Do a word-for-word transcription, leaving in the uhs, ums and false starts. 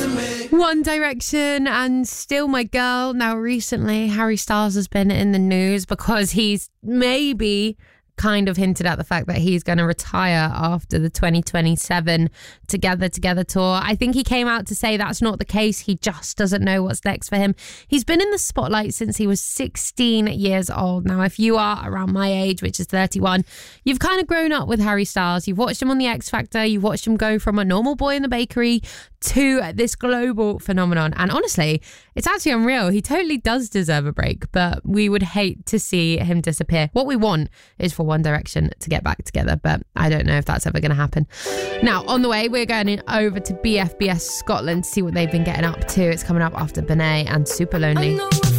One Direction and Still My Girl. Now, recently, Harry Styles has been in the news because he's maybe kind of hinted at the fact that he's going to retire after the twenty twenty-seven Together Together tour. I think he came out to say that's not the case. He just doesn't know what's next for him. He's been in the spotlight since he was sixteen years old. Now, if you are around my age, which is thirty-one, you've kind of grown up with Harry Styles. You've watched him on The X Factor. You've watched him go from a normal boy in the bakery to this global phenomenon. And honestly, it's actually unreal. He totally does deserve a break, but we would hate to see him disappear. What we want is for One Direction to get back together, but I don't know if that's ever going to happen. Now, on the way, we're going in over to B F B S Scotland to see what they've been getting up to. It's coming up after Benet and Super Lonely.